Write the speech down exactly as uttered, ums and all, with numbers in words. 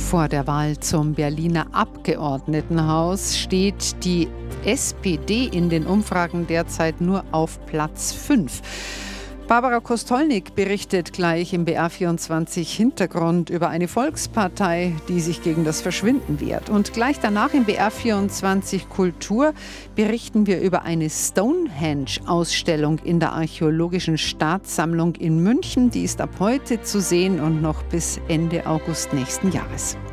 Vor der Wahl zum Berliner Abgeordnetenhaus steht die S P D in den Umfragen derzeit nur auf Platz fünf. Barbara Kostolnik berichtet gleich im B R vierundzwanzig Hintergrund über eine Volkspartei, die sich gegen das Verschwinden wehrt. Und gleich danach im B R vierundzwanzig Kultur berichten wir über eine Stonehenge-Ausstellung in der Archäologischen Staatssammlung in München. Die ist ab heute zu sehen und noch bis Ende August nächsten Jahres.